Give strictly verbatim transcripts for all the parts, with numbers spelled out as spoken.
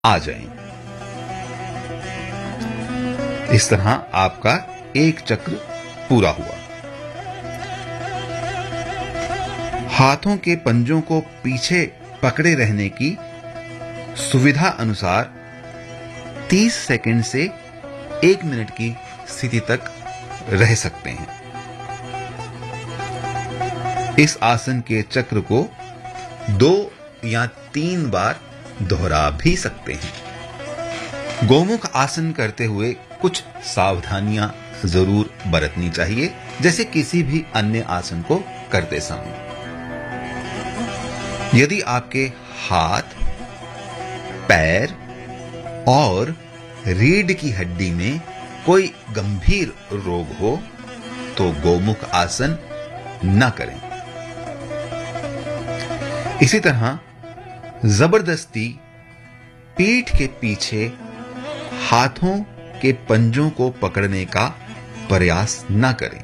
आ जाएं। इस तरह आपका एक चक्र पूरा हुआ। हाथों के पंजों को पीछे पकड़े रहने की सुविधा अनुसार तीस सेकंड से एक मिनट की स्थिति तक रह सकते हैं। इस आसन के चक्र को दो या तीन बार दोहरा भी सकते हैं। गोमुख आसन करते हुए कुछ सावधानियां जरूर बरतनी चाहिए, जैसे किसी भी अन्य आसन को करते समय। यदि आपके हाथ, पैर और रीढ़ की हड्डी में कोई गंभीर रोग हो तो गोमुख आसन न करें। इसी तरह जबरदस्ती पीठ के पीछे हाथों के पंजों को पकड़ने का प्रयास न करें।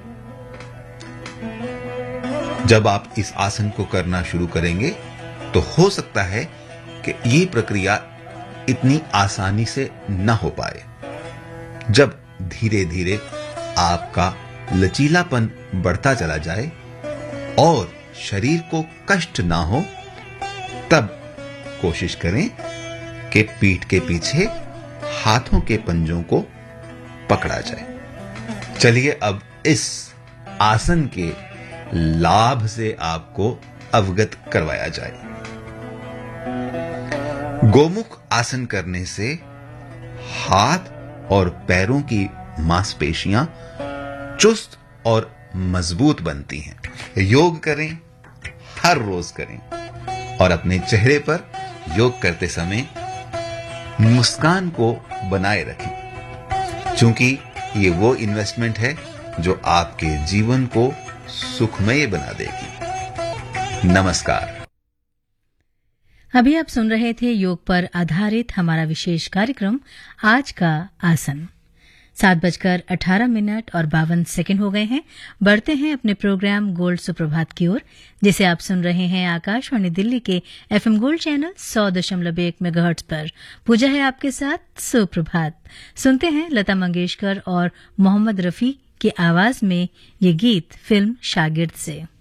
जब आप इस आसन को करना शुरू करेंगे तो हो सकता है कि यह प्रक्रिया इतनी आसानी से न हो पाए। जब धीरे धीरे आपका लचीलापन बढ़ता चला जाए और शरीर को कष्ट ना हो, तब कोशिश करें कि पीठ के पीछे हाथों के पंजों को पकड़ा जाए। चलिए अब इस आसन के लाभ से आपको अवगत करवाया जाए। गोमुख आसन करने से हाथ और पैरों की मांसपेशियां चुस्त और मजबूत बनती हैं। योग करें, हर रोज करें और अपने चेहरे पर योग करते समय मुस्कान को बनाए रखें, क्योंकि ये वो इन्वेस्टमेंट है जो आपके जीवन को सुखमय बना देगी। नमस्कार। अभी आप सुन रहे थे योग पर आधारित हमारा विशेष कार्यक्रम आज का आसन। सात बजकर अठारह मिनट और बावन सेकंड हो गए हैं। बढ़ते हैं अपने प्रोग्राम गोल्ड सुप्रभात की ओर, जिसे आप सुन रहे हैं आकाशवाणी दिल्ली के एफएम गोल्ड चैनल सौ दशमलव एक मेगाहर्ट्ज पर। पूजा है आपके साथ, सुप्रभात। सुनते हैं लता मंगेशकर और मोहम्मद रफी की आवाज में ये गीत फिल्म शागिर्द से।